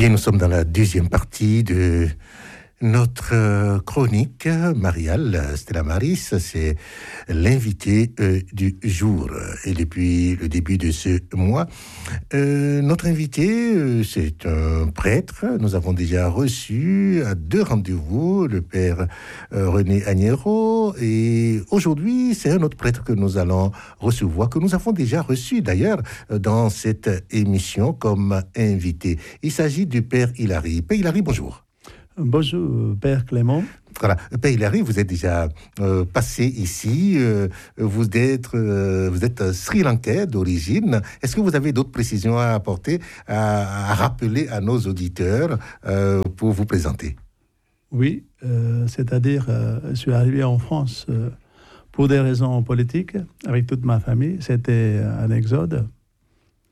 bien, nous sommes dans la deuxième partie de notre chronique. Mariale Stella Maris, c'est l'invité du jour. Et depuis le début de ce mois, notre invité, c'est un prêtre. Nous avons déjà reçu à 2 rendez-vous le père René Agnero. Et aujourd'hui, c'est un autre prêtre que nous allons recevoir, que nous avons déjà reçu d'ailleurs dans cette émission comme invité. Il s'agit du père Hilary. Père Hilary, bonjour. Bonjour, Père Clément. Voilà, Père Hilary, vous êtes déjà passé ici, vous êtes Sri Lankais d'origine. Est-ce que vous avez d'autres précisions à apporter, à rappeler à nos auditeurs pour vous présenter? Oui, c'est-à-dire, je suis arrivé en France pour des raisons politiques avec toute ma famille. C'était un exode